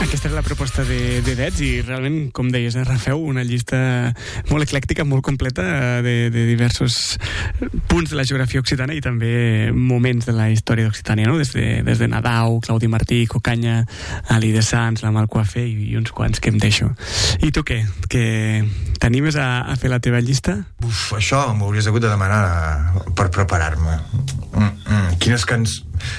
Aquesta era la proposta de Dets i realment, com deies, refeu una llista molt eclèctica, molt completa de diversos punts de la geografia occitana i també moments de la història d'Occitània, no? Des de Nadau, Claudi Martí, Cocanya, Ali de Sants, la Malcoafé i uns quants que em deixo. I tu què? Que t'animes a fer la teva llista? Això m'ho hauries hagut de demanar per preparar-me. Quines cançons...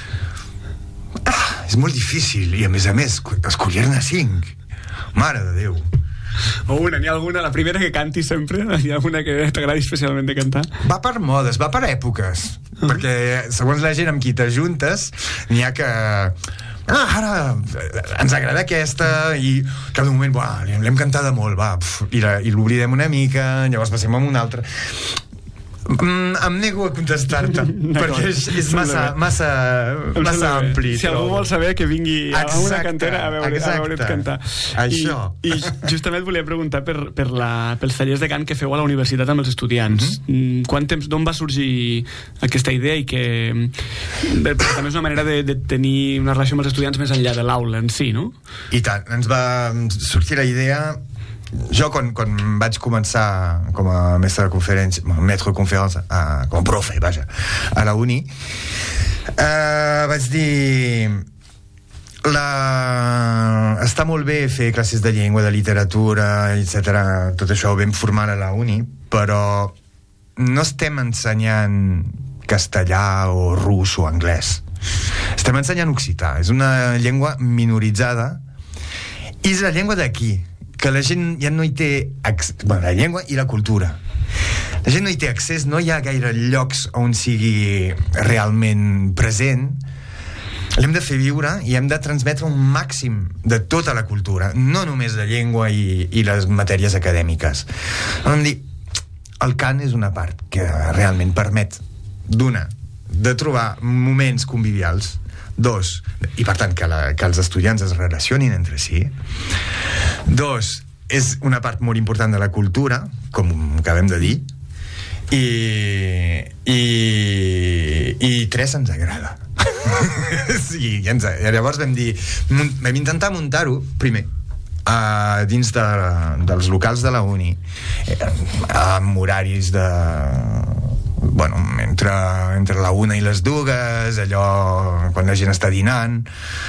és molt difícil i a més escollir-ne 5. Mare de Déu. O una, n'hi ha alguna, la primera que cantis sempre? Hi ha alguna que t'agradi especialment de cantar? Va per modes, va per èpoques, perquè segons la gent amb qui t'ajuntes n'hi ha que... ara ens agrada aquesta i cada moment, l'hem cantada molt, i l'oblidem una mica, llavors passem a una altra. Em nego a contestar-te perquè és massa ampli. Si algú vol saber, que vingui a una cantera a veure't cantar. Això. I justament et volia preguntar pels tallers de cant que feu a la universitat amb els estudiants. Quant temps, d'on va sorgir aquesta idea i que també és una manera de tenir una relació amb els estudiants més enllà de l'aula en si, no? I tant, ens va sortir la idea. Jo quan vaig començar com a mestre de conferència, maître de conférence, com a profe, vaja, a la uni, vaig dir està molt bé fer classes de llengua, de literatura, etc. Tot això ho vam formar a la uni, però no estem ensenyant castellà o rus o anglès, estem ensenyant occità. És una llengua minoritzada i és la llengua d'aquí, que la gent ja no hi té la llengua i la cultura. La gent no hi té accés, no hi ha gaire llocs on sigui realment present. L'hem de fer viure i hem de transmetre un màxim de tota la cultura, no només la llengua i les matèries acadèmiques. Vam dir, el cant és una part que realment permet de trobar moments convivials, 2, i per tant que els estudiants es relacionin entre si. 2, és una part molt important de la cultura, com acabem de dir, i 3, ens agrada. Sí, llavors vam intentar muntar-ho primer dins dels locals de la uni, amb horaris de... entre la 1 i les 2, allò quan la gent està dinant.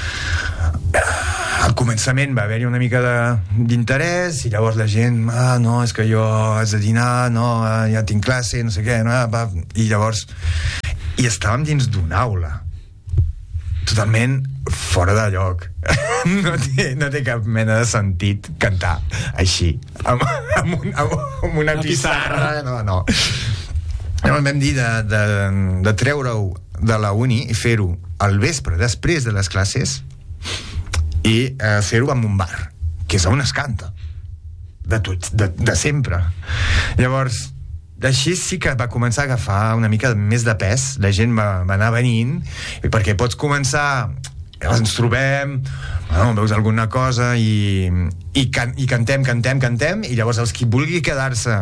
Al començament va haver-hi una mica d'interès i llavors la gent, no, és que jo haig de dinar, no, ja tinc classe, no sé què, i llavors estàvem dins d'una aula totalment fora de lloc. No té cap mena de sentit cantar així amb una pissarra. No. Llavors vam dir de treure-ho de la uni i fer-ho al vespre, després de les classes, i fer-ho en un bar, que és on es canta de sempre. Llavors així sí que va començar a agafar una mica més de pes, la gent va anar venint, perquè pots començar, ens trobem, veus alguna cosa i cantem, i llavors els qui vulgui quedar-se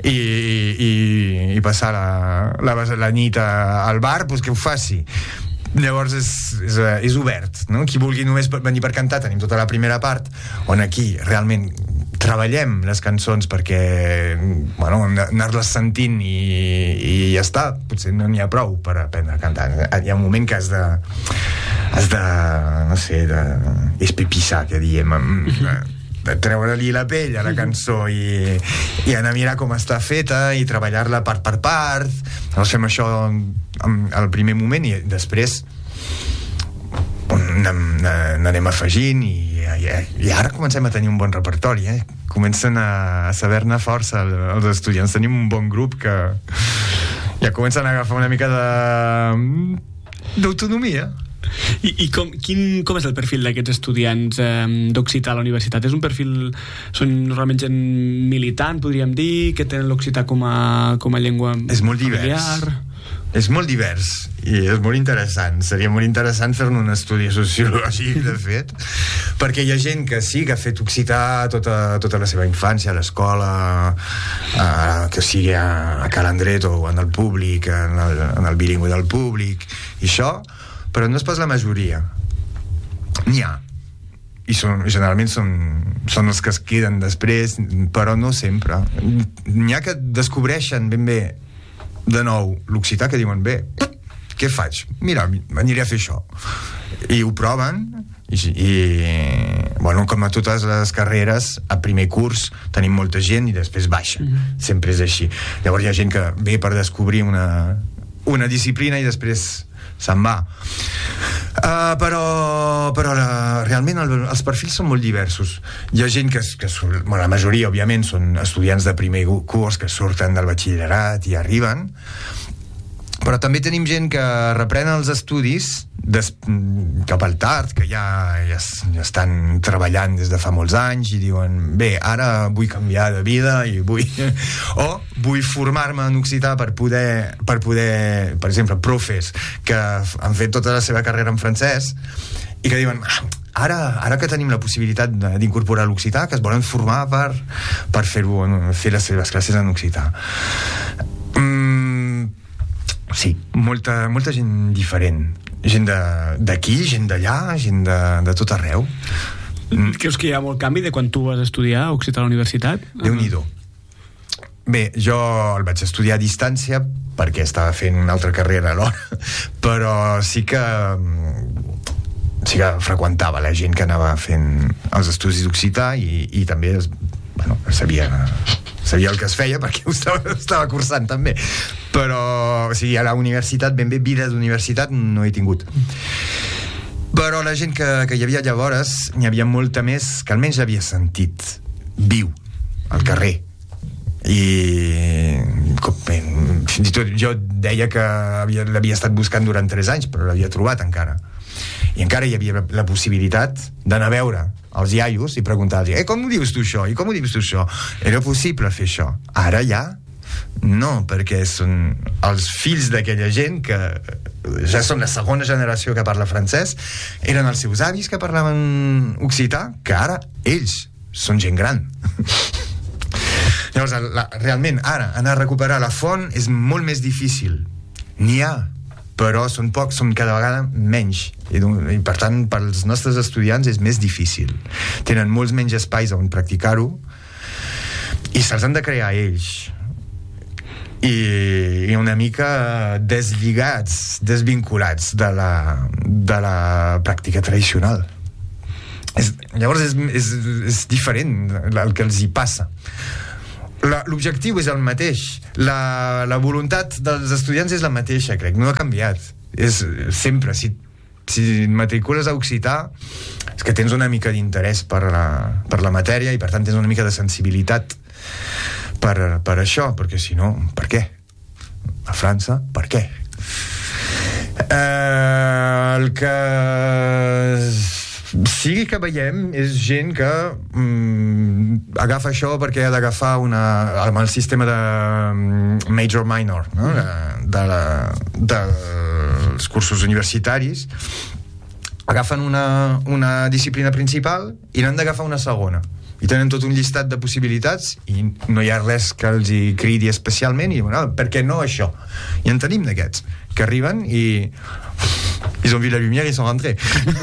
i passar la nit al bar, doncs que ho faci. Llavors és obert, no? Qui vulgui només venir per cantar, tenim tota la primera part on aquí realment treballem les cançons perquè anar-les sentint i ja està. Potser no n'hi ha prou per aprendre a cantar. Hi ha un moment que has de no sé, espepissar, que diem, de treure-li la pell a la cançó i anar a mirar com està feta i treballar-la part per part. Llavors fem això al primer moment i després n'anem afegint i ara comencem a tenir un bon repertori, comencen a saber-ne força els estudiants. Tenim un bon grup que ja comencen a agafar una mica d'autonomia. I com és el perfil d'aquests estudiants d'occità a la universitat? És un perfil... Són normalment gent militant, podríem dir, que tenen l'occità com a llengua és molt familiar? És molt divers i és molt interessant. Seria molt interessant fer-ne un estudi sociològic, de fet, perquè hi ha gent que sí, que ha fet occità tota la seva infància a l'escola, que sigui a Cal Andret o en el públic, en el bilingüe del públic, i això, però no és pas la majoria. N'hi ha i generalment són els que es queden després, però no sempre. N'hi ha que descobreixen ben bé de nou l'occità, que diuen, bé, què faig? Mira, aniré a fer això. I ho proven, i bueno, com a totes les carreres, a primer curs tenim molta gent i després baixa. Sempre és així. Llavors hi ha gent que ve per descobrir una disciplina i després se'n va. Però realment els perfils són molt diversos. Hi ha gent que bueno, la majoria òbviament són estudiants de primer curs que surten del batxillerat i arriben, però també tenim gent que reprèn els estudis cap al tard, que ja estan treballant des de fa molts anys i diuen, bé, ara vull canviar de vida i vull formar-me en occità per poder, per exemple, profes que han fet tota la seva carrera en francès i que diuen, ara que tenim la possibilitat d'incorporar l'occità, que es volen formar per fer les seves classes en occità. Sí, molta gent diferent, gent d'aquí, gent d'allà, gent de tot arreu. Creus que hi ha molt canvi de quan tu vas estudiar occità a la universitat? Déu-n'hi-do. Bé, jo el vaig estudiar a distància perquè estava fent una altra carrera alhora, però sí que freqüentava la gent que anava fent els estudis d'occità i també sabia el que es feia perquè ho estava cursant també, però o sigui, a la universitat, ben bé vida d'universitat no he tingut, però la gent que hi havia llavors n'hi havia molta més que almenys havia sentit viu al carrer i fins i tot jo deia que l'havia estat buscant durant 3 anys però l'havia trobat encara i encara hi havia la possibilitat d'anar a veure els iaios i preguntar-los com ho dius tu això? I com ho dius tu això? Era possible fer això. Ara ja no, perquè són els fills d'aquella gent que ja són la segona generació que parla francès, eren els seus avis que parlaven occità, que ara ells són gent gran. Llavors, realment, ara, anar a recuperar la font és molt més difícil. N'hi ha, però són pocs, són cada vegada menys i per tant pels nostres estudiants és més difícil, tenen molts menys espais on practicar-ho i se'ls han de crear ells i una mica desvinculats de la pràctica tradicional. Llavors és diferent el que els hi passa. L'objectiu és el mateix, la voluntat dels estudiants és la mateixa, crec, no ha canviat, és sempre, si matricules a occità és que tens una mica d'interès per la matèria i per tant tens una mica de sensibilitat per això, perquè si no, per què? A França, per què? El que sí que veiem és gent que agafa això perquè ha d'agafar amb el sistema de major-minor, no? dels cursos universitaris, agafen una disciplina principal i n'han d'agafar una segona i tenen tot un llistat de possibilitats i no hi ha res que els hi cridi especialment i diuen, per què no això? I en tenim d'aquests que arriben i ils ont vu la lumière, ils sont rentrés.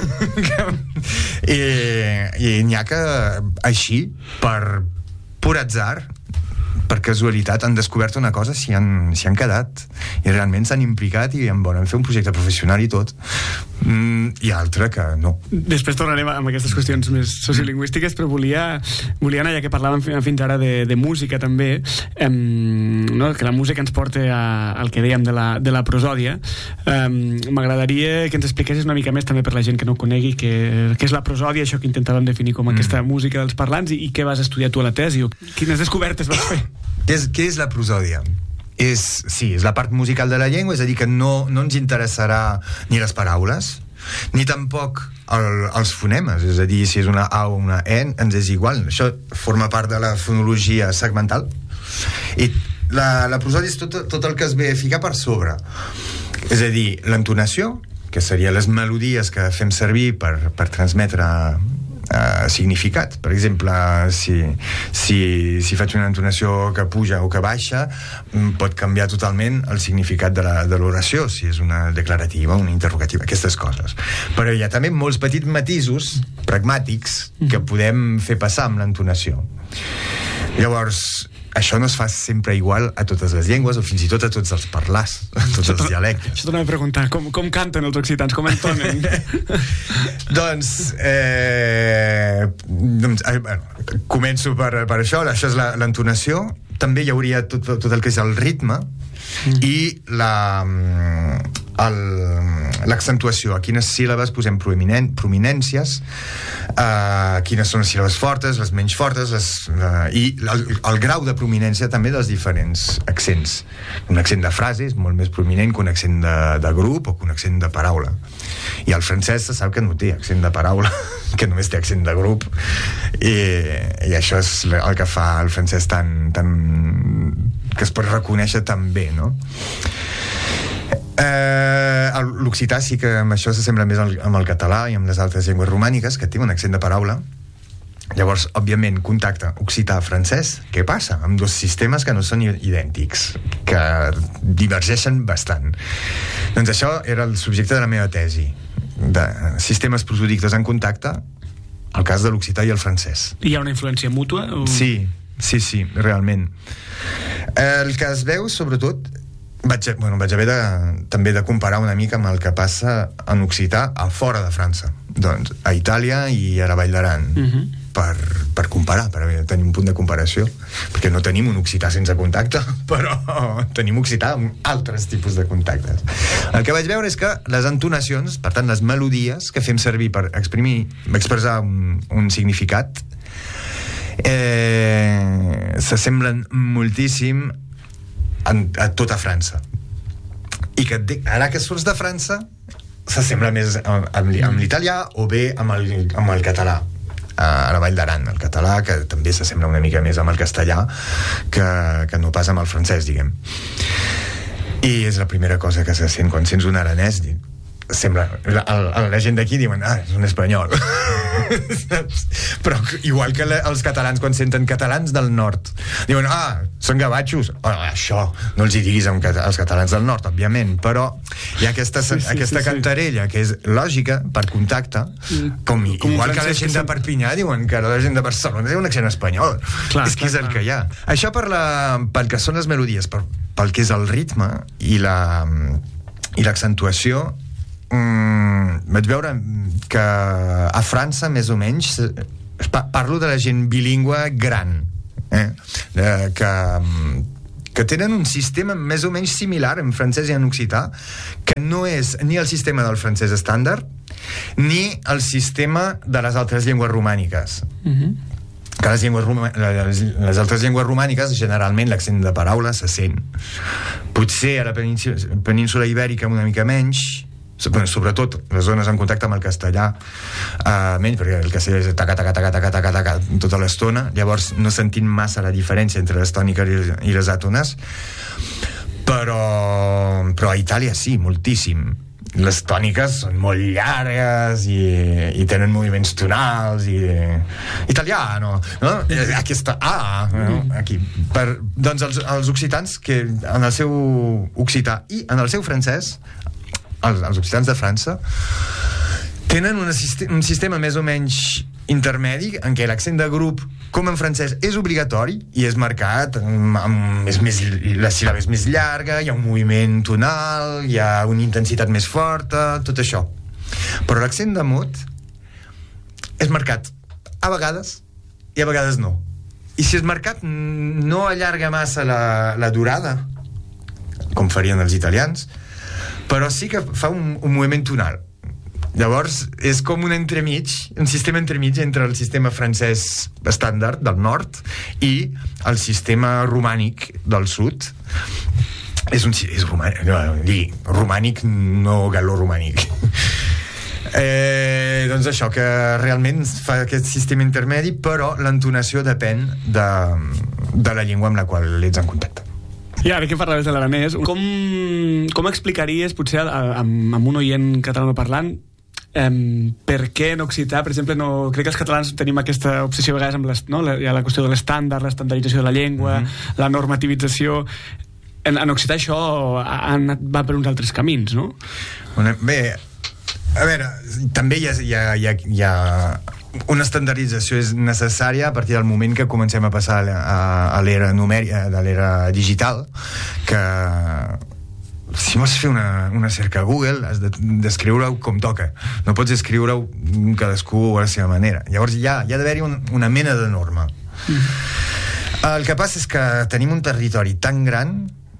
I n'hi ha que així, per pur atzar, per casualitat, han descobert una cosa, s'hi han quedat i realment s'han implicat i en volen fer un projecte professional i tot. I altre que no. Després tornarem amb aquestes qüestions més sociolingüístiques, però volia anar, ja que parlàvem fins ara de música també, no? Que la música ens porta al que dèiem de la prosòdia. M'agradaria que ens expliquessis una mica més també per la gent que no conegui què és la prosòdia, això que intentàvem definir com aquesta música dels parlants i què vas estudiar tu a la tesi o quines descobertes vas fer. Què és la prosòdia? És la part musical de la llengua, és a dir, que no ens interessarà ni les paraules, ni tampoc els fonemes, és a dir, si és una A o una E, ens és igual. Això forma part de la fonologia segmental. I la prosòdia és tot el que es ve a ficar per sobre. És a dir, l'entonació, que serien les melodies que fem servir per transmetre significat. Per exemple, si faig una entonació que puja o que baixa, pot canviar totalment el significat de l'oració, si és una declarativa, una interrogativa, aquestes coses. Però hi ha també molts petits matisos pragmàtics que podem fer passar amb l'entonació. Llavors, això no es fa sempre igual a totes les llengües o fins i tot a tots els parlars, a tots els dialectes. Això t'anava a preguntar, com canten els occitans, com entonen? Doncs començo per això és l'entonació. També hi hauria tot el que és el ritme i l'accentuació, a quines síl·labes posem prominències, quines són les síl·labes fortes, les menys fortes, i el grau de prominència també dels diferents accents. Un accent de frase és molt més prominent que un accent de grup o que un accent de paraula. I el francès se sap que no té accent de paraula, que només té accent de grup, i això és el que fa el francès tan que es pot reconèixer tan bé, no? L'occità sí que amb això s'assembla més amb el català i amb les altres llengües romàniques, que té un accent de paraula. Llavors, òbviament, contacte occità-francès, què passa? Amb dos sistemes que no són idèntics, que divergeixen bastant. Doncs això era el subjecte de la meva tesi, de sistemes prosodictes en contacte, el cas de l'occità i el francès. Hi ha una influència mútua? O... Sí, realment. El que es veu, sobretot, vaig haver també de comparar una mica amb el que passa en occità a fora de França, doncs a Itàlia i a la Vall d'Aran, per comparar, per tenir un punt de comparació, perquè no tenim un occità sense contacte, però tenim occità amb altres tipus de contactes. El que vaig veure és que les entonacions, per tant les melodies que fem servir per expressar un significat, s'assemblen moltíssim a tota França, i que ara que surts de França s'assembla més amb l'italià o bé amb el català a la Vall d'Aran, el català, que també s'assembla una mica més amb el castellà que no pas amb el francès, diguem. I és la primera cosa que se sent quan sents un aranès. Sembla, la gent d'aquí diuen, és un espanyol. Però igual que els catalans quan senten catalans del nord diuen, són gavatxos. Això no els hi diguis als catalans del nord, òbviament, però hi ha aquesta cantarella que és lògica per contacte, igual que la gent de Perpinyà diuen que la gent de Barcelona té un accent espanyol. És que és el que hi ha. Això pel que són les melodies, pel que és el ritme i l'accentuació. Vaig veure que a França, més o menys, parlo de la gent bilingüe gran, que tenen un sistema més o menys similar en francès i en occità, que no és ni el sistema del francès estàndard ni el sistema de les altres llengües romàniques. Que les altres llengües romàniques, generalment l'accent de paraula se sent. Potser a la península ibèrica una mica menys, sobretot les zones en contacte amb el castellà menys, perquè el castellà és taca tota l'estona, llavors no sentim massa la diferència entre les tòniques i les àtones, però a Itàlia sí, moltíssim. Les tòniques són molt llargues i tenen moviments tonals i italiano, no? Aquesta aquí. Doncs els occitans, que en el seu occità i en el seu francès, els occitans de França tenen un sistema més o menys intermedi en què l'accent de grup, com en francès, és obligatori i és marcat, la síl·laba és més llarga, hi ha un moviment tonal, hi ha una intensitat més forta, tot això. Però l'accent de mut és marcat a vegades i a vegades no. I si és marcat no allarga massa la durada, com farien els italians, però sí que fa un moviment tonal. Llavors és com un entremig, un sistema entremig entre el sistema francès estàndard del nord i el sistema romànic del sud. És romànic, no gal·loromànic. Doncs això, que realment fa aquest sistema intermedi, però l'entonació depèn de la llengua amb la qual ets en contacte. I ara que parlaves de l'aranès, com explicaries, potser amb un oient catalanoparlant, per què en occità, per exemple, crec que els catalans tenim aquesta obsessió a vegades amb hi ha la qüestió de l'estàndard, l'estandardització de la llengua, la normativització. En occità això va per uns altres camins, no? Bé, a veure, també hi ha una estandardització és necessària a partir del moment que comencem a passar a l'era numèrica, de l'era digital, que si vols fer una cerca a Google has d'escriure-ho com toca, no pots escriure-ho cadascú a la seva manera. Llavors hi ha d'haver-hi una mena de norma. El que passa és que tenim un territori tan gran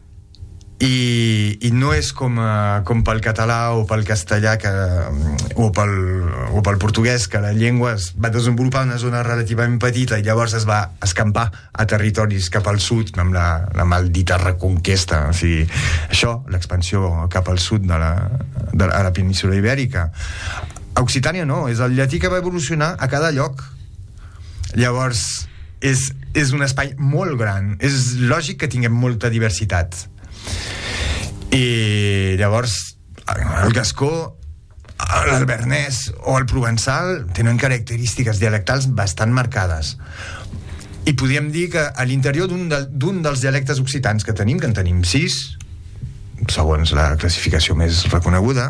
i no és com pel català o pel castellà o pel portuguès, que la llengua es va desenvolupar en una zona relativament petita i llavors es va escampar a territoris cap al sud amb la maldita reconquesta. O sigui, això, l'expansió cap al sud a la península ibèrica. A Occitània no, és el llatí que va evolucionar a cada lloc. Llavors és un espai molt gran, és lògic que tinguem molta diversitat. I llavors el gascó, el bernès o el provençal tenen característiques dialectals bastant marcades, i podríem dir que a l'interior d'un dels dialectes occitans que en tenim 6 segons la classificació més reconeguda,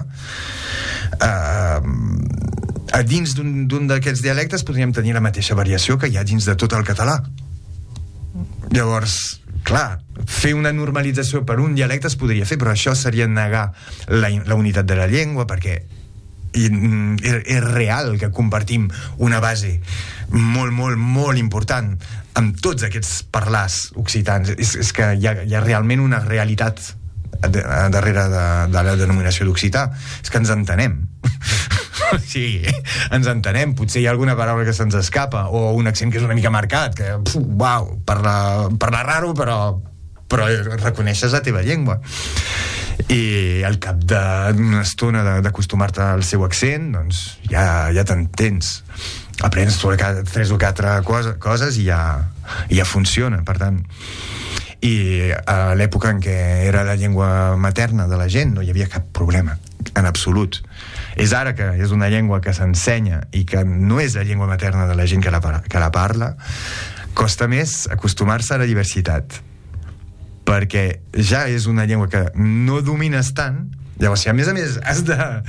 a dins d'un d'aquests dialectes podríem tenir la mateixa variació que hi ha dins de tot el català. Llavors, clar, fer una normalització per un dialecte es podria fer, però això seria negar la unitat de la llengua, perquè és real que compartim una base molt, molt, molt important amb tots aquests parlars occitans. És que hi ha realment una realitat darrere de la denominació d'occità. És que ens entenem. Sí, ens entenem. Potser hi ha alguna paraula que se'ns escapa, o un accent que és una mica marcat, que, uau, parla raro, però reconeixes la teva llengua. I al cap d'una estona d'acostumar-te al seu accent, doncs ja t'entens. Aprens 3 o 4 coses i ja funciona. Per tant, i a l'època en què era la llengua materna de la gent no hi havia cap problema, en absolut. És ara que és una llengua que s'ensenya i que no és la llengua materna de la gent que la parla, costa més acostumar-se a la diversitat, perquè ja és una llengua que no domines tant. Llavors, si a més has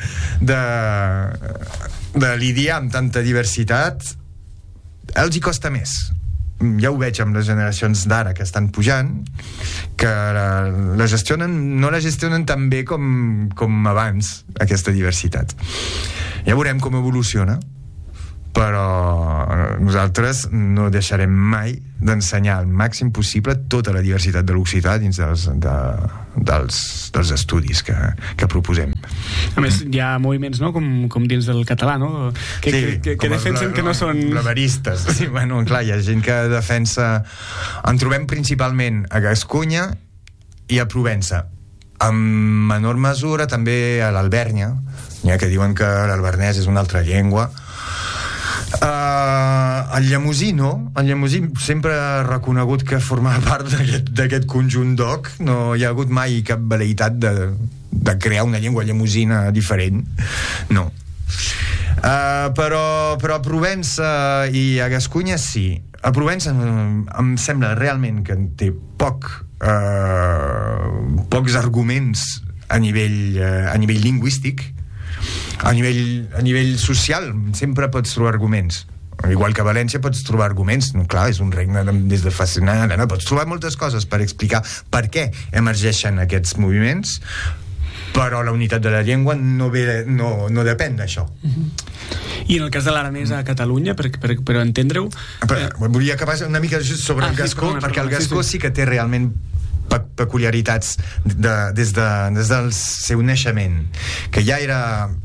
de lidiar amb tanta diversitat, els hi costa més. Ja ho veig amb les generacions d'ara que estan pujant, que no la gestionen tan bé com abans, aquesta diversitat. Ja veurem com evoluciona, però nosaltres no deixarem mai d'ensenyar al màxim possible tota la diversitat de l'occità dins dels estudis que proposem. A més, hi ha moviments, no?, com dins del català, no?, que defensen que no són... Blaveristes. Sí, bueno, clar, hi ha gent que defensa... En trobem principalment a Gascunya i a Provença. En menor mesura també a l'Albèrnia. N'hi ha que diuen que l'albernès és una altra llengua. El llemosí no, el llemosí sempre ha reconegut que formava part d'aquest conjunt d'oc. No hi ha hagut mai cap velleïtat de crear una llengua llemosina diferent, no. Però a Provença i a Gascunya sí. A Provença em sembla realment que té pocs arguments a nivell lingüístic. A nivell social sempre pots trobar arguments, igual que a València pots trobar arguments. No, clar, és un regne des de fascinant, no? Pots trobar moltes coses per explicar per què emergeixen aquests moviments, però la unitat de la llengua no depèn d'això. I en el cas de l'aranès a Catalunya, per entendre-ho... Volia acabar una mica sobre el gascó, perquè el gascó sí que té realment peculiaritats des del seu naixement, que ja era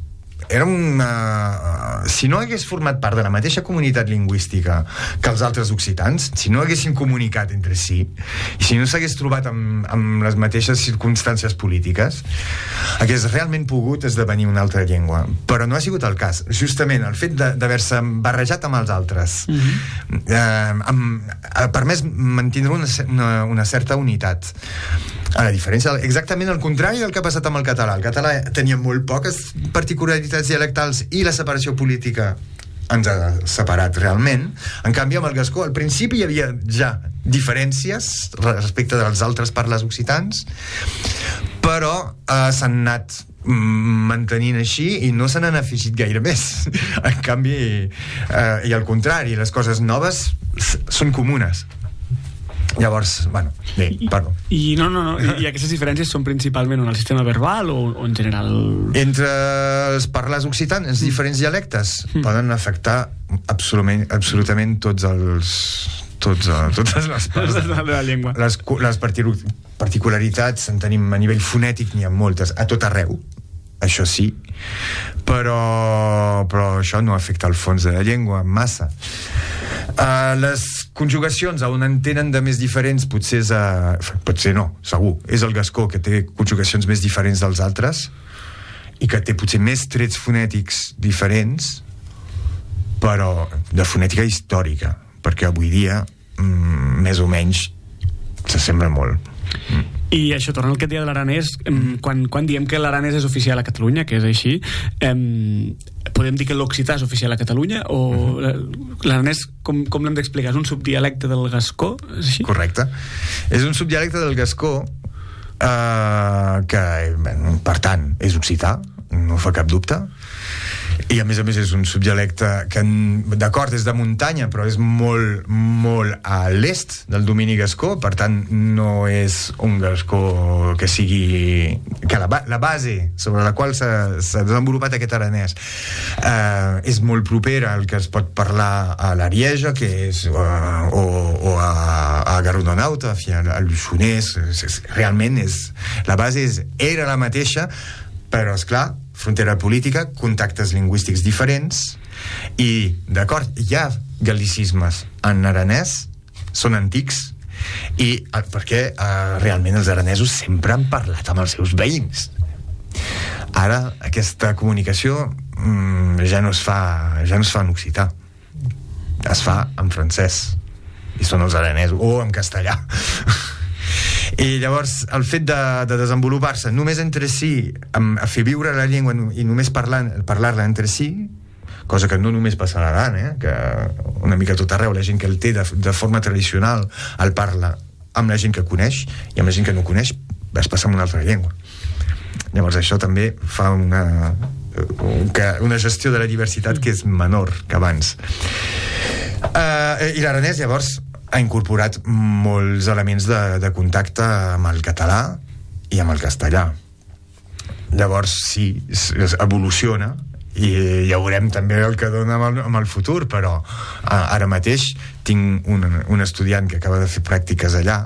si no hagués format part de la mateixa comunitat lingüística que els altres occitans, si no haguessin comunicat entre si, i si no s'hagués trobat amb les mateixes circumstàncies polítiques, hagués realment pogut esdevenir una altra llengua. Però no ha sigut el cas. Justament el fet d'haver-se barrejat amb els altres ha permès mantenir una certa unitat. A la diferència, exactament el contrari del que ha passat amb el català. El català tenia molt poques particularitats dialectals i la separació política ens ha separat realment. En canvi, amb el gascó, al principi hi havia ja diferències respecte dels altres parles occitans, però s'han anat mantenint així i no se n'han afegit gaire més. En canvi, i al contrari, les coses noves són comunes. Llavors, bueno, bé, perdó. I aquestes diferències són principalment en el sistema verbal o en general? Entre els parlars occitans, els diferents dialectes, poden afectar absolutament totes les parts de la llengua. Les particularitats en tenim a nivell fonètic, n'hi ha moltes, a tot arreu, això sí, però això no afecta el fons de la llengua massa. Les conjugacions on en tenen de més diferents potser no, segur, és el gascó, que té conjugacions més diferents dels altres i que té potser més trets fonètics diferents, però de fonètica històrica, perquè avui dia més o menys s'assembla molt. I això, tornant al que et deia de l'aranès, quan diem que l'aranès és oficial a Catalunya, que és així, podem dir que l'occità és oficial a Catalunya, o l'aranès, com l'hem d'explicar? És un subdialecte del gascó? És així? Correcte. És un subdialecte del gascó que, per tant, és occità, no fa cap dubte, i a més és un subdialecte que, d'acord, és de muntanya, però és molt, molt a l'est del domini gascó, per tant no és un gascó que sigui la base sobre la qual s'ha desenvolupat aquest aranès és molt propera al que es pot parlar a l'Arieja, que és o a Garrodonauta, al Lluçonès. Realment la base era la mateixa, però esclar, frontera política, contactes lingüístics diferents i, d'acord, hi ha gal·licismes en aranès, són antics, i perquè realment els aranesos sempre han parlat amb els seus veïns. Ara aquesta comunicació ja no es fa en occità, es fa en francès, i són els aranesos, o en castellà. I llavors el fet de desenvolupar-se només entre si, a fer viure la llengua i només parlar-la entre si, cosa que no només passa a l'Aran, que una mica tot arreu la gent que el té de forma tradicional el parla amb la gent que coneix, i amb la gent que no coneix es passa amb una altra llengua. Llavors això també fa una gestió de la diversitat que és menor que abans. I l'aranès llavors ha incorporat molts elements de contacte amb el català i amb el castellà. Llavors sí, evoluciona, i ja veurem també el que dona amb el futur, però ara mateix tinc un estudiant que acaba de fer pràctiques allà,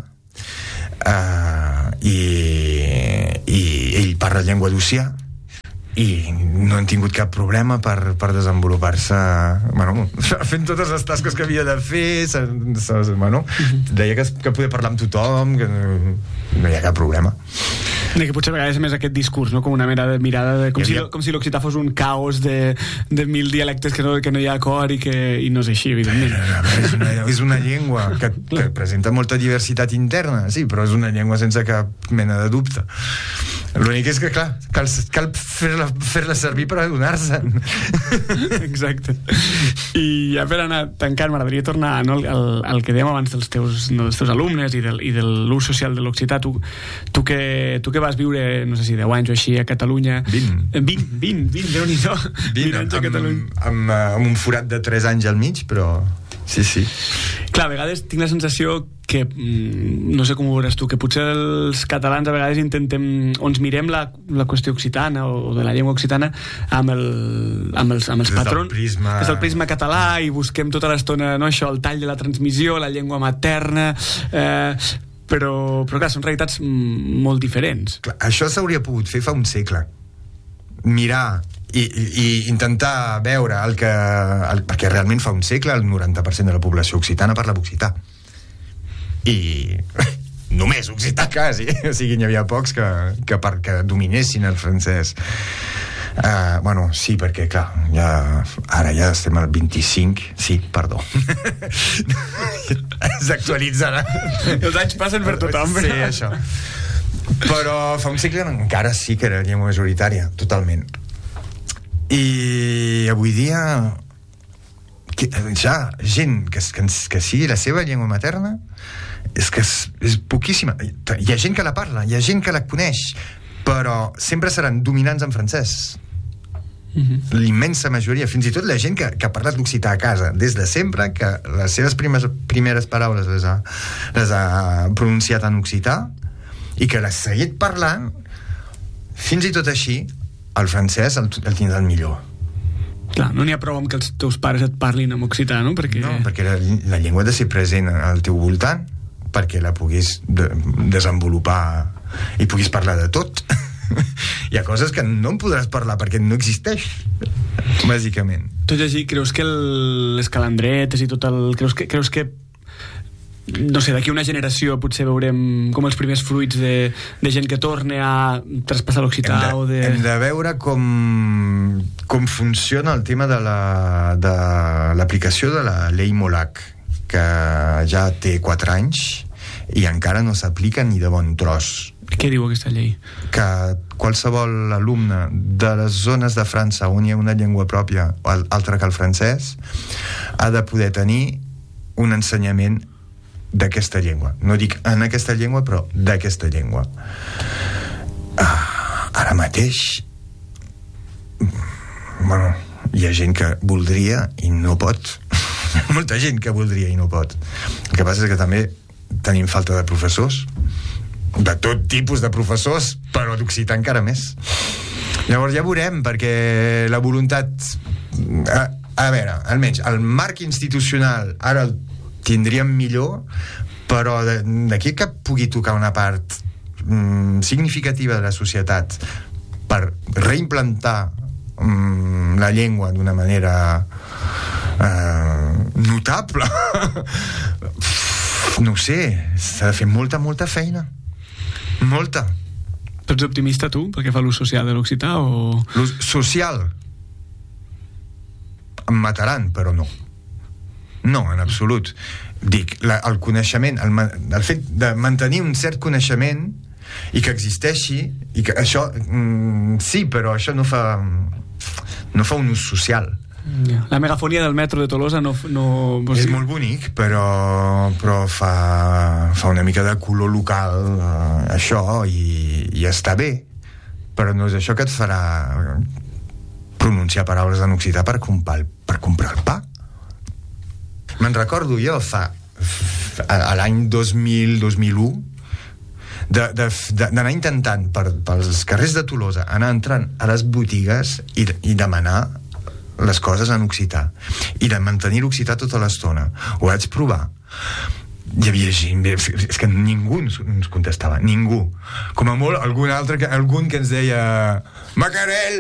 i ell parla llengua d'Ossià, i no han tingut cap problema per desenvolupar-se, fent totes les tasques que havia de fer. Deia que podia parlar amb tothom, que no hi ha cap problema. Que potser a vegades més aquest discurs, no? Com una mera de mirada com si l'occità fos un caos de 1.000 dialectes que no hi ha acord i no és així, evidentment. És una llengua que presenta molta diversitat interna, sí, però és una llengua sense cap mena de dubte. L'únic és que, clar, cal fer-la servir per adonar-se'n. Exacte. I ja per anar tancant, m'agradaria tornar al que dèiem abans dels teus alumnes i de l'ús social de l'occità. Tu que vas viure, no sé si 10 anys o així a Catalunya... 20, Déu-n'hi-do. 20 anys a Catalunya. Amb un forat de 3 anys al mig, però... Sí. Clar, a vegades tinc la sensació que, no sé com ho veuràs tu, que potser els catalans a vegades intentem, o ens mirem la qüestió occitana o de la llengua occitana amb els patrons, des del prisma català, i busquem tota l'estona, no, això, el tall de la transmissió, la llengua materna, però clar, són realitats molt diferents. Clar, això s'hauria pogut fer fa un segle, mirar i intentar veure perquè realment fa un segle el 90% de la població occitana parlava occità, i només occità quasi, o sigui, n'hi havia pocs que dominessin el francès. Sí, perquè clar, ara ja estem al 25. Sí, perdó. S'actualitzarà. Els anys passen per tothom. Sí, això. Però fa un segle encara sí que era llengua majoritària, totalment. I avui dia ja gent que sigui la seva llengua materna és que és poquíssima. Hi ha gent que la parla, hi ha gent que la coneix, però sempre seran dominants en francès. L'immensa majoria, fins i tot la gent que ha parlat l'occità a casa des de sempre, que les seves primeres paraules les ha pronunciat en occità i que l'ha seguit parlant, fins i tot així el francès el tindrà el millor. Clar, no n'hi ha prou amb que els teus pares et parlin en occità, no? Perquè la llengua ha de ser present al teu voltant perquè la puguis desenvolupar i puguis parlar de tot. Hi ha coses que no en podràs parlar perquè no existeix, bàsicament. Tot i així, creus que les calandretes i tot el... Creus que no sé, d'aquí una generació potser veurem com els primers fruits de gent que torna a traspassar l'occità hem de veure com funciona el tema de l'aplicació de la llei Molac, que ja té 4 anys i encara no s'aplica ni de bon tros. Què diu aquesta llei? Que qualsevol alumne de les zones de França on hi ha una llengua pròpia altra que el francès ha de poder tenir un ensenyament d'aquesta llengua. No dic en aquesta llengua, però d'aquesta llengua. Ara mateix hi ha gent que voldria i no pot. Molta gent que voldria i no pot. El que passa és que també tenim falta de professors, de tot tipus de professors, però d'occità encara més. Llavors ja veurem, perquè la voluntat... A veure, almenys el marc institucional ara el tindríem millor, però d'aquí que pugui tocar una part significativa de la societat per reimplantar la llengua d'una manera notable, no ho sé, s'ha de fer molta feina. Molta. Tu ets optimista, tu, perquè fa l'ús social de l'occità, o...? L'ús social em mataran, però no. No, en absolut. Dic, el coneixement, el fet de mantenir un cert coneixement i que existeixi, i que això sí, però això no fa un ús social. La megafonia del metro de Tolosa no és molt bonic, però fa una mica de color local això, i està bé, però no és això que et farà pronunciar paraules en occità per comprar el pa. Me'n recordo jo a l'any 2000-2001 d'anar intentant pels carrers de Tolosa, anar entrant a les botigues i demanar les coses en occità i de mantenir l'occità tota l'estona. Ho vaig provar. Hi havia gent, és que ningú ens contestava, ningú. Com a molt algun que ens deia Macarel,